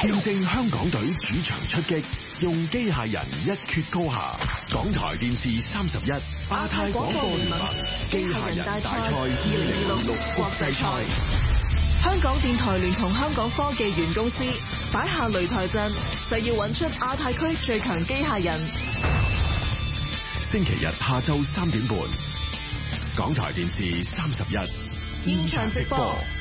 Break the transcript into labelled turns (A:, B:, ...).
A: 見證香港隊主場出擊，用機械人一決高下。港台電視31亞太廣播聯盟機械人大賽2026國際賽。
B: 香港電台聯同香港科技園公司擺下擂台陣，誓要揾出亞太區最強機械人。
A: 星期日下晝3點半，港台電視31現場直播。